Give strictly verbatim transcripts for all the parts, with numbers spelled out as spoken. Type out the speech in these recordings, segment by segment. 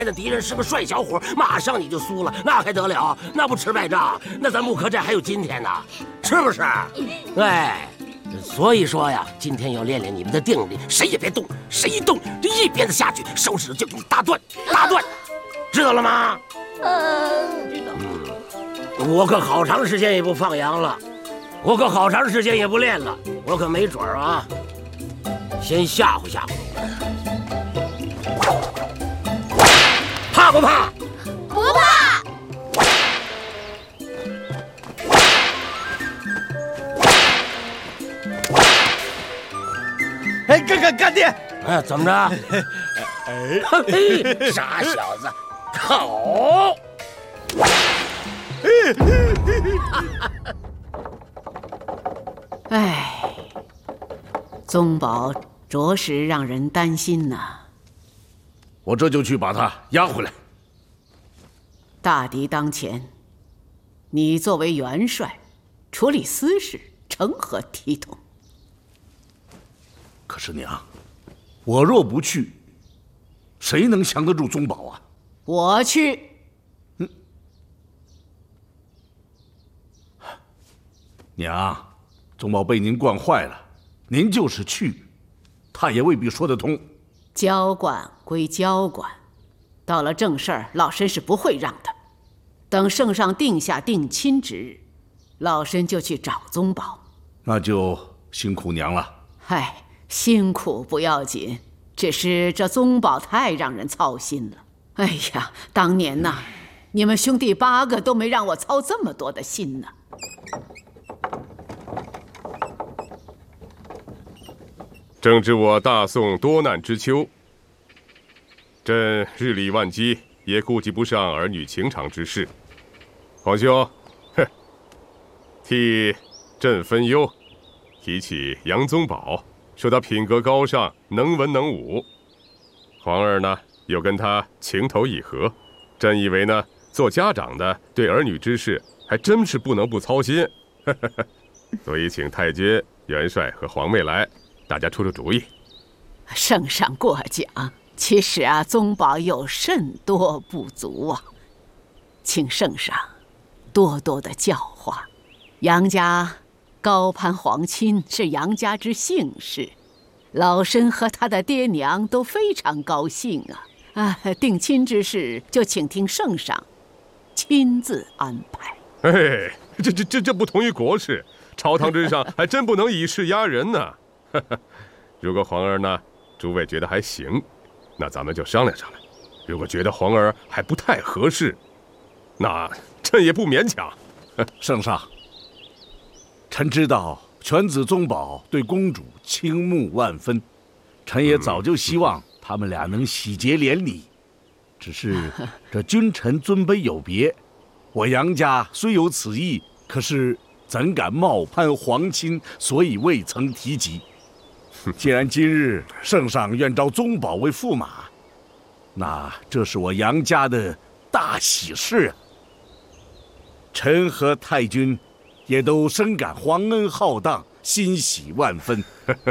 的敌人是个帅小伙，马上你就输了，那还得了？那不吃败仗，那咱木刻寨还有今天呢，是不是？哎，所以说呀，今天要练练你们的定力，谁也别动，谁一动这一鞭子下去，手指头就给你打断，打断，知道了吗？ 嗯，知道。 嗯，我可好长时间也不放羊了，我可好长时间也不练了，我可没准儿啊，先吓唬吓唬你。怕不怕？ 不怕。 哎，干干干爹！ 哎，怎么着？哎，嘿，傻小子，好！ 哎，宗保着实让人担心呐。 我这就去把他押回来。 大敌当前，你作为元帅，处理私事成何体统？ 可是娘，我若不去，谁能降得住宗保啊？ 我去。 嗯。娘，宗保被您惯坏了，您就是去，他也未必说得通。 交管归交管，到了正事儿，老身是不会让的。等圣上定下定亲之日，老身就去找宗保。 那就辛苦娘了。 嗨，辛苦不要紧，只是这宗保太让人操心了。哎呀，当年呐，你们兄弟八个都没让我操这么多的心呢。 正值我大宋多难之秋，朕日理万机，也顾及不上儿女情长之事。皇兄，哼，替朕分忧，提起杨宗保，说他品格高尚，能文能武。皇儿呢，又跟他情投意合，朕以为呢，做家长的对儿女之事，还真是不能不操心。所以请太君、元帅和皇妹来。大家出出主意。 圣上过奖，其实啊，宗保有甚多不足啊，请圣上多多的教化。杨家高攀皇亲是杨家之幸事，老身和他的爹娘都非常高兴啊！啊，定亲之事就请听圣上亲自安排。 哎，这这这这不同于国事，朝堂之上还真不能以势压人呢。如果皇儿呢，诸位觉得还行，那咱们就商量商量；如果觉得皇儿还不太合适，那朕也不勉强。 圣上，臣知道犬子宗保对公主倾慕万分，臣也早就希望他们俩能喜结连理。只是这君臣尊卑有别，我杨家虽有此意，可是怎敢冒攀皇亲，所以未曾提及。既然今日圣上愿召宗保为驸马，那这是我杨家的大喜事啊！臣和太君也都深感皇恩浩荡，欣喜万分。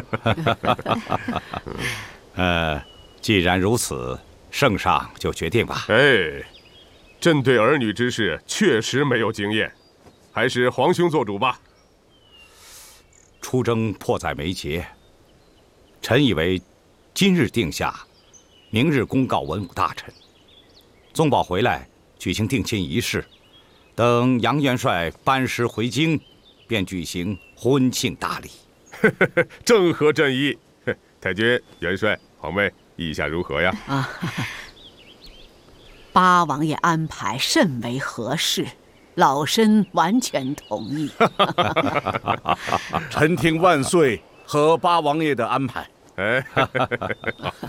呃，既然如此，圣上就决定吧。 哎，朕对儿女之事确实没有经验，还是皇兄做主吧。 出征迫在眉睫。臣以为，今日定下，明日公告文武大臣，宗保回来举行定亲仪式，等杨元帅班师回京，便举行婚庆大礼。 正合朕意。太君、元帅、皇妹，意下如何呀？ 啊，八王爷安排甚为合适，老身完全同意。 臣听万岁和八王爷的安排。 哎，